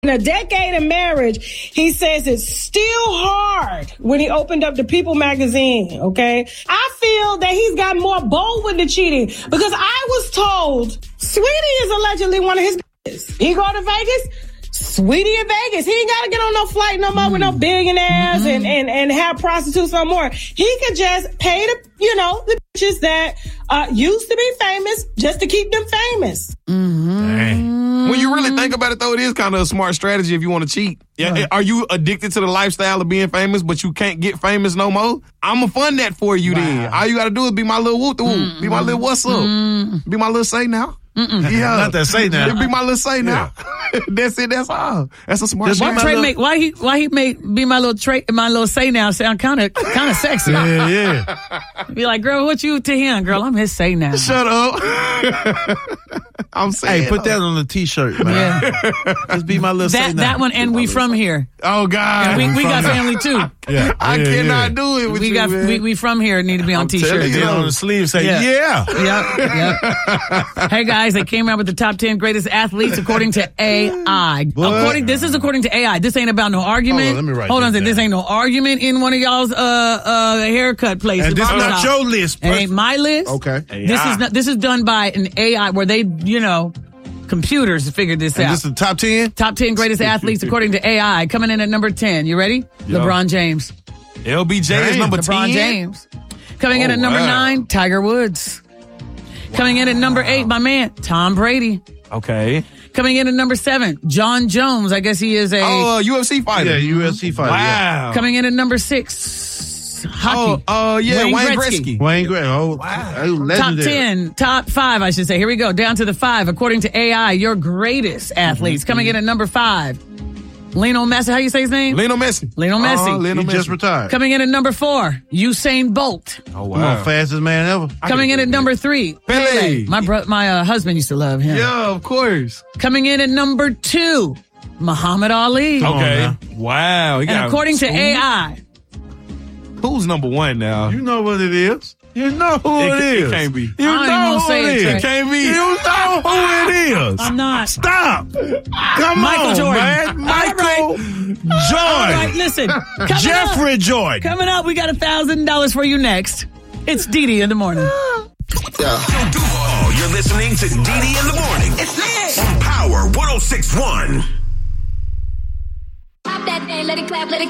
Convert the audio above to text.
In a decade of marriage, he says it's still hard when he opened up the People magazine, okay? I feel that he's got more bold with the cheating because I was told Sweetie is allegedly one of his bitches. He go to Vegas, Sweetie in Vegas. He ain't got to get on no flight no more with no billionaires and have prostitutes no more. He could just pay the bitches that used to be famous just to keep them famous. When you really think about it, though, it is kind of a smart strategy if you want to cheat. Yeah, right. Are you addicted to the lifestyle of being famous, but you can't get famous no more? I'm going to fund that for you then. All you got to do is be my little whoop-de-whoop. Be my little what's up. Be my little say now. Yeah. Not that say now. Be my little say now. That's it. That's all. That's a smart strategy. Why he make be my little say now sound kind of sexy. Yeah. Be like, girl, what you to him? Girl, I'm his say now. Shut up. I'm saying. Hey, put that on a t-shirt, man. Yeah. Just be my little say now. That one, and we from here. Oh, God. Yeah, we got family, too. Yeah. I cannot do it with you, we from here need to be on t-shirts. Get on the sleeve say, yeah. Hey, guys, they came out with the top 10 greatest athletes according to AI. This is according to AI. This ain't about no argument. Hold on, this ain't no argument in one of y'all's haircut places. And this is not your list. It ain't my list. Okay. This is done by an AI where they, computers figured this out. This is the top 10? Top 10 greatest athletes according to AI. Coming in at number 10. You ready? Yo. LeBron James. LBJ is number 10. LeBron James. Coming in at number 9, Tiger Woods. Coming in at number 8, my man, Tom Brady. Okay. Coming in at number 7, John Jones. I guess he is a UFC fighter. Yeah, UFC fighter. Wow. Yeah. Coming in at number 6, hockey. Wayne Gretzky. Wayne Gretzky. Oh, wow. Top 10, top 5, I should say. Here we go. Down to the 5. According to AI, your greatest athletes. Coming in at number 5. Lionel Messi, how you say his name? Lionel Messi. He just retired. Coming in at number 4, Usain Bolt. Oh, wow. Fastest man ever. Coming in at number 3, Pele. My husband used to love him. Yeah, of course. Coming in at number 2, Muhammad Ali. Okay. Wow. And according to AI. Who's number 1 now? You know what it is. You know who it is. It can't be. You know who it is. It can't be. You know who it is. I'm not. Stop. Come Michael on, Jordan. man. Michael Jordan. All right, listen. Jeffrey Jordan. Coming up, we got $1,000 for you next. It's Didi in the morning. You're listening to Didi in the morning. It's lit. On Power 106.1. Pop that thing, let it clap, let it